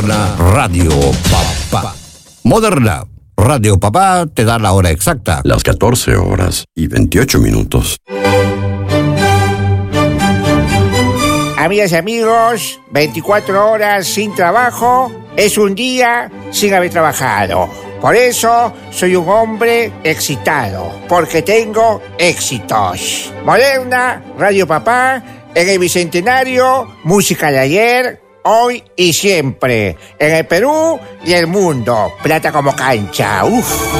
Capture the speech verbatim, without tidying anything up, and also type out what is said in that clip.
Radio Papá. Moderna Radio Papá te da la hora exacta. Las catorce horas y veintiocho minutos. Amigas y amigos, veinticuatro horas sin trabajo es un día sin haber trabajado. Por eso soy un hombre excitado, porque tengo éxitos. Moderna Radio Papá, en el Bicentenario, música de ayer, hoy y siempre. En el Perú y el mundo. Plata como cancha. Uf.